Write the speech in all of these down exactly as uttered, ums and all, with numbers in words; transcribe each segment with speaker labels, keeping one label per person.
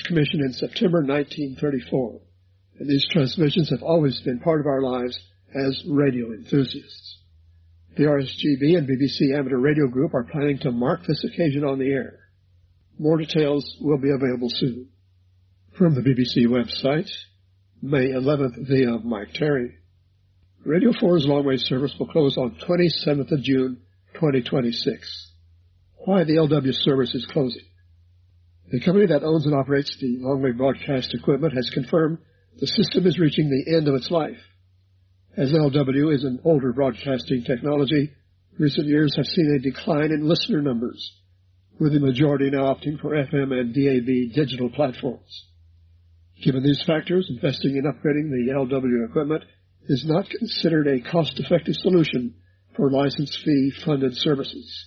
Speaker 1: commissioned in September nineteen thirty-four, and these transmissions have always been part of our lives as radio enthusiasts. The R S G B and B B C Amateur Radio Group are planning to mark this occasion on the air. More details will be available soon. From the B B C website, May eleventh via Mike Terry. Radio four's longwave service will close on twenty-seventh of June, twenty twenty-six. Why the L W service is closing. The company that owns and operates the longwave broadcast equipment has confirmed the system is reaching the end of its life. As L W is an older broadcasting technology, recent years have seen a decline in listener numbers, with the majority now opting for F M and D A B digital platforms. Given these factors, investing in upgrading the L W equipment is not considered a cost-effective solution for license fee-funded services.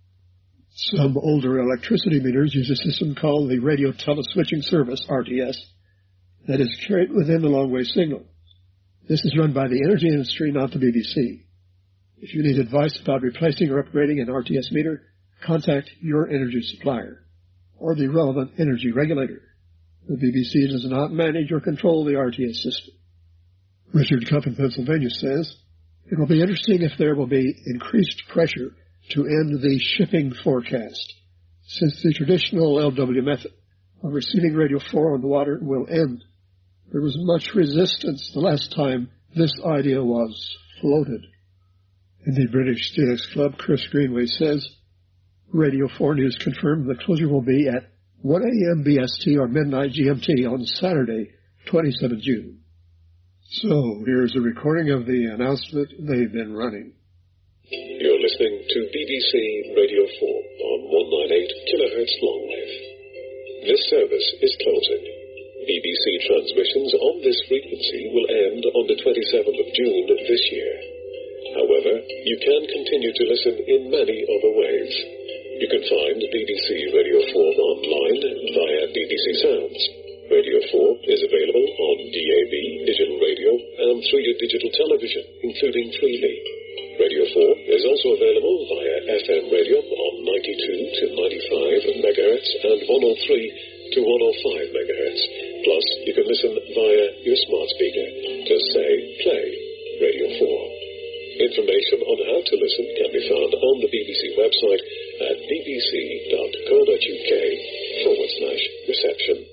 Speaker 1: Some older electricity meters use a system called the Radio Teleswitching Service, R T S, that is carried within the longwave signal. This is run by the energy industry, not the B B C. If you need advice about replacing or upgrading an R T S meter, contact your energy supplier or the relevant energy regulator. The B B C does not manage or control the R T S system. Richard Cup in Pennsylvania says, it will be interesting if there will be increased pressure to end the shipping forecast, since the traditional L W method of receiving Radio four on the water will end. There was much resistance the last time this idea was floated. In the British Steelix Club, Chris Greenway says, Radio four News confirmed the closure will be at one a.m. B S T or midnight G M T on Saturday, twenty-seventh of June. So, here's a recording of the announcement they've been running.
Speaker 2: You're listening to B B C Radio four on one ninety-eight kilohertz longwave. This service is closing. B B C transmissions on this frequency will end on the twenty-seventh of June this year. However, you can continue to listen in many other ways. You can find B B C Radio four online via B B C Sounds. Radio four is available on D A B, digital radio, and through your digital television, including Freely. Radio four is also available via F M radio on ninety-two to ninety-five megahertz and one oh three to one oh five megahertz. Plus, you can listen via your smart speaker. Just say, play Radio four. Information on how to listen can be found on the B B C website at bbc.co.uk forward slash reception.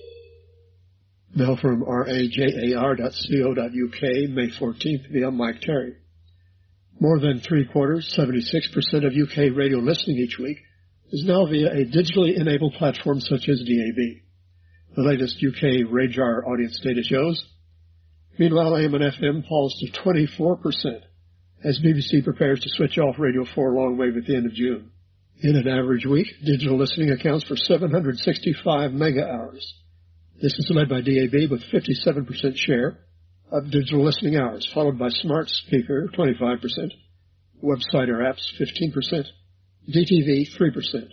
Speaker 1: Now from rajar dot co dot uk, May fourteenth, via Mike Terry. More than three-quarters, seventy-six percent of U K radio listening each week is now via a digitally enabled platform such as D A B. The latest U K RAJAR audience data shows. Meanwhile, A M and F M falls to twenty-four percent as B B C prepares to switch off Radio four longwave at the end of June. In an average week, digital listening accounts for seven hundred sixty-five mega hours. This is led by D A B with fifty-seven percent share of digital listening hours, followed by smart speaker, twenty-five percent, website or apps, fifteen percent, D T V, three percent.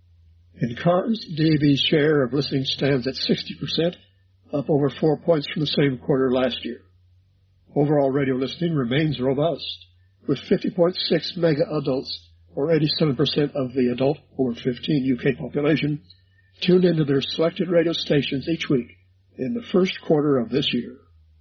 Speaker 1: In cars, D A B's share of listening stands at sixty percent, up over four points from the same quarter last year. Overall radio listening remains robust, with fifty point six mega adults, or eighty-seven percent of the adult over fifteen U K population, tuned into their selected radio stations each week in the first quarter of this year.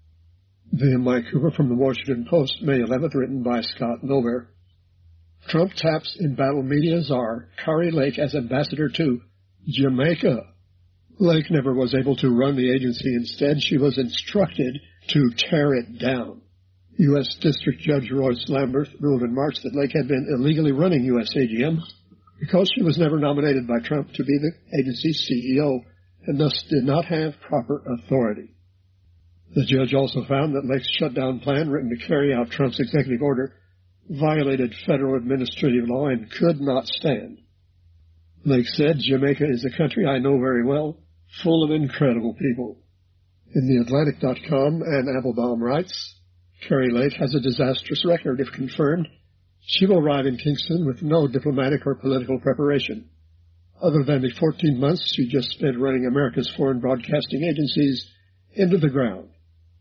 Speaker 1: Via Mike Cooper from the Washington Post, May eleventh, written by Scott Nover. Trump taps embattled media czar Kari Lake as ambassador to Jamaica. Lake never was able to run the agency. Instead, she was instructed to tear it down. U S District Judge Royce Lamberth ruled in March that Lake had been illegally running U S A G M because she was never nominated by Trump to be the agency's C E O and thus did not have proper authority. The judge also found that Lake's shutdown plan, written to carry out Trump's executive order, violated federal administrative law and could not stand. Lake said, Jamaica is a country I know very well, full of incredible people. In the Atlantic dot com, Ann Applebaum writes, Kari Lake has a disastrous record. If confirmed, she will arrive in Kingston with no diplomatic or political preparation, other than the fourteen months she just spent running America's foreign broadcasting agencies into the ground.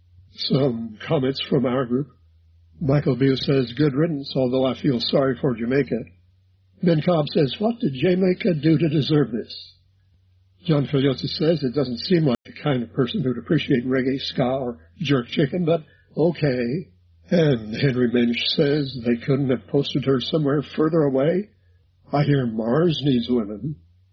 Speaker 1: Some comments from our group. Michael Bew says, good riddance, although I feel sorry for Jamaica. Ben Cobb says, what did Jamaica do to deserve this? John Filiosi says, it doesn't seem like the kind of person who'd appreciate reggae, ska, or jerk chicken, but okay. And Henry Minch says they couldn't have posted her somewhere further away. I hear Mars needs women.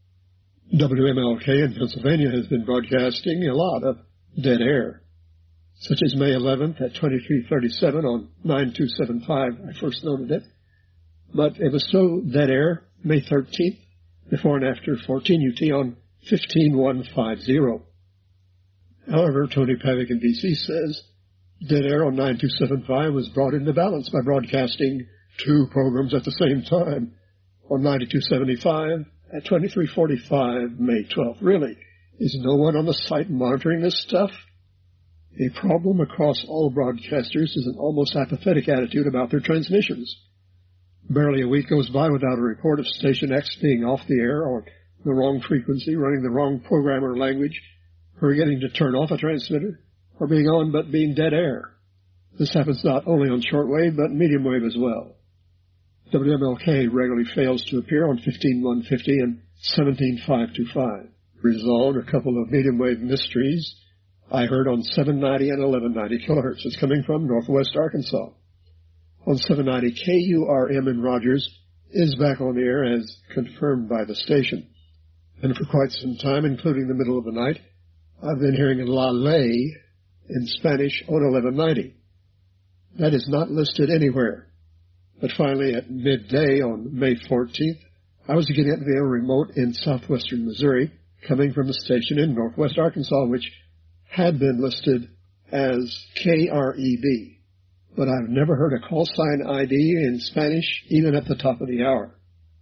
Speaker 1: W M L K in Pennsylvania has been broadcasting a lot of dead air, such as May eleventh at twenty-three thirty-seven on nine two seven five. I first noted it. But it was so dead air, May thirteenth, before and after fourteen U T on fifteen one fifty. However, Tony Pavick in D C says dead air on nine two seven five was brought into balance by broadcasting two programs at the same time on ninety-two seventy-five at twenty-three forty-five, May twelfth. Really, is no one on the site monitoring this stuff? A problem across all broadcasters is an almost apathetic attitude about their transmissions. Barely a week goes by without a report of Station X being off the air or the wrong frequency, running the wrong program or language, forgetting to turn off a transmitter, or being on but being dead air. This happens not only on shortwave but medium wave as well. W M L K regularly fails to appear on fifteen one fifty and seventeen five twenty-five. Resolved a couple of medium wave mysteries I heard on seven ninety and eleven ninety kilohertz. It's coming from Northwest Arkansas. On seven ninety, K U R M in Rogers is back on the air as confirmed by the station. And for quite some time, including the middle of the night, I've been hearing La Ley in Spanish on eleven ninety. That is not listed anywhere. But finally, at midday on May fourteenth, I was getting via remote in southwestern Missouri, coming from a station in northwest Arkansas, which had been listed as K R E B. But I've never heard a call sign I D in Spanish, even at the top of the hour.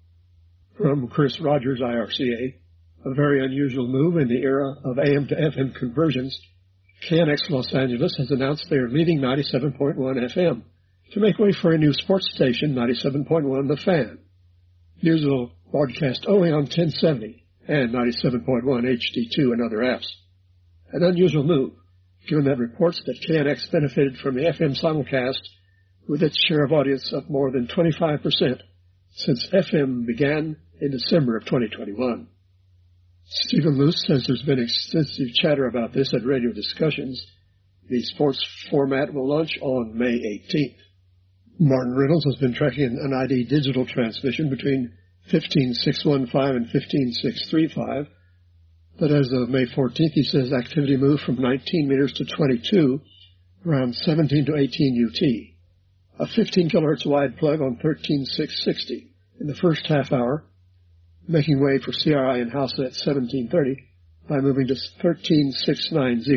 Speaker 1: From Chris Rogers, I R C A, a very unusual move in the era of A M to F M conversions, K N X Los Angeles has announced they are leaving ninety-seven point one F M to make way for a new sports station, ninety-seven point one The Fan. News will broadcast only on ten seventy and ninety-seven point one H D two and other apps. An unusual move, given that reports that K N X benefited from the F M simulcast with its share of audience of more than twenty-five percent since F M began in December of twenty twenty-one. Stephen Luce says there's been extensive chatter about this at radio discussions. The sports format will launch on May eighteenth. Martin Reynolds has been tracking an I D digital transmission between fifteen six fifteen and fifteen six thirty-five. But as of May fourteenth, he says activity moved from nineteen meters to twenty-two, around seventeen to eighteen U T. A fifteen kilohertz wide plug on thirteen six sixty in the first half hour, making way for C R I in-house at seventeen thirty by moving to thirteen six ninety.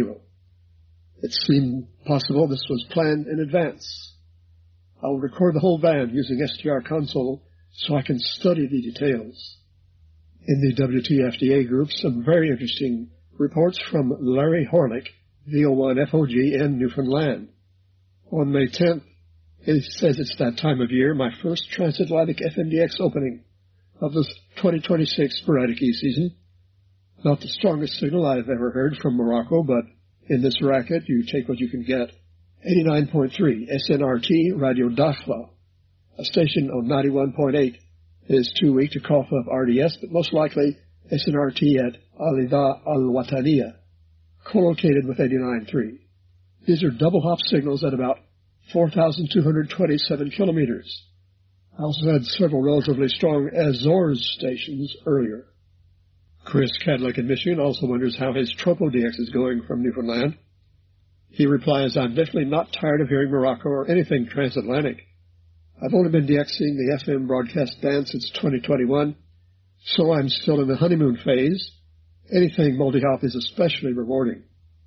Speaker 1: It seemed possible this was planned in advance. I will record the whole band using S T R console so I can study the details. In the W T F D A group, some very interesting reports from Larry Horlick, V O one F O G in Newfoundland. On May tenth, it says it's that time of year, my first transatlantic F M D X opening of the twenty twenty-six sporadic E-season. Not the strongest signal I've ever heard from Morocco, but in this racket, you take what you can get. eighty-nine point three S N R T Radio Dakhla, a station on ninety-one point eight. It is too weak to cough up R D S, but most likely S N R T at Alida Al-Wataniya, co-located with eighty-nine point three. These are double hop signals at about four thousand two hundred twenty-seven kilometers. I also had several relatively strong Azores stations earlier. Chris Cadlick in Michigan also wonders how his Tropo D X is going from Newfoundland. He replies, I'm definitely not tired of hearing Morocco or anything transatlantic. I've only been DXing the F M broadcast band since twenty twenty-one, so I'm still in the honeymoon phase. Anything multi-hop is especially rewarding.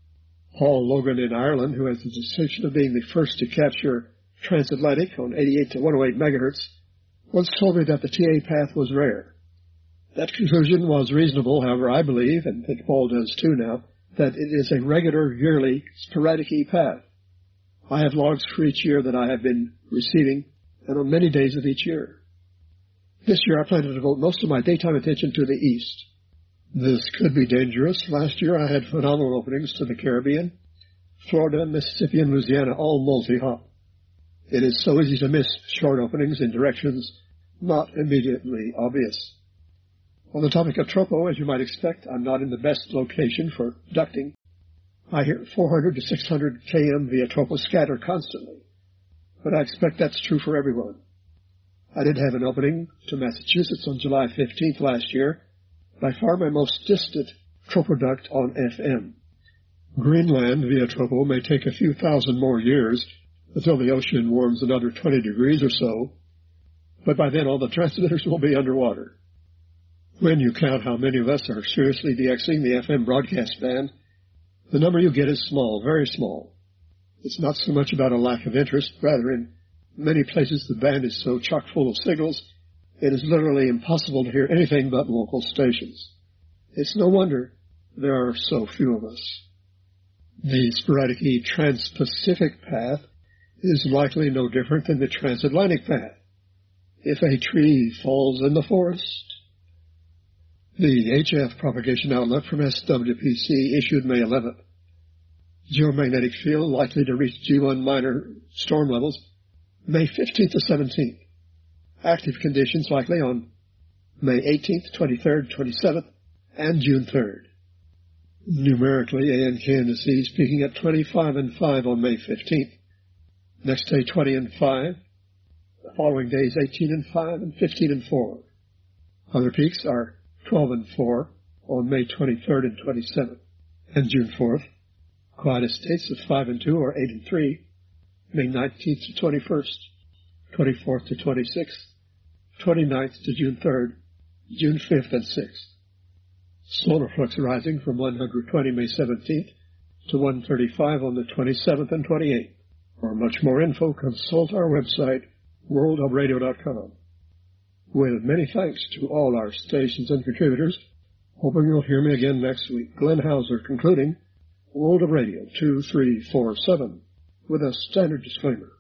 Speaker 1: Paul Logan in Ireland, who has the distinction of being the first to capture transatlantic on eighty-eight to one oh eight megahertz, once told me that the T A path was rare. That conclusion was reasonable, however, I believe, and I think Paul does too now, that it is a regular, yearly, sporadic E-path. I have logs for each year that I have been receiving, and on many days of each year. This year I plan to devote most of my daytime attention to the east. This could be dangerous. Last year I had phenomenal openings to the Caribbean, Florida, Mississippi, and Louisiana, all multi-hop. It is so easy to miss short openings in directions not immediately obvious. On the topic of Tropo, as you might expect, I'm not in the best location for ducting. I hear four hundred to six hundred K M via tropo scatter constantly, but I expect that's true for everyone. I did have an opening to Massachusetts on July fifteenth last year, by far my most distant tropoduct on F M. Greenland via tropo may take a few thousand more years until the ocean warms another twenty degrees or so, but by then all the transmitters will be underwater. When you count how many of us are seriously DXing the F M broadcast band, the number you get is small, very small. It's not so much about a lack of interest, rather in many places the band is so chock full of signals, it is literally impossible to hear anything but local stations. It's no wonder there are so few of us. The sporadic E trans-Pacific path is likely no different than the transatlantic path. If a tree falls in the forest. The H F propagation outlook from S W P C issued May eleventh. Geomagnetic field likely to reach G one minor storm levels May fifteenth to seventeenth. Active conditions likely on May eighteenth, twenty-third, twenty-seventh, and June third. Numerically, A N K indices peaking at twenty-five and five on May fifteenth. Next day, twenty and five. The following days, eighteen and five and fifteen and four. Other peaks are twelve and four on May twenty-third and twenty-seventh, and June fourth. Quietest dates of five and two or eight and three, May nineteenth to twenty-first, twenty-fourth to twenty-sixth, twenty-ninth to June third, June fifth and sixth. Solar flux rising from one hundred twenty May seventeenth to one thirty-five on the twenty-seventh and twenty-eighth. For much more info, consult our website, world of radio dot com. With many thanks to all our stations and contributors, hoping you'll hear me again next week. Glenn Hauser concluding World of Radio two three four seven with a standard disclaimer.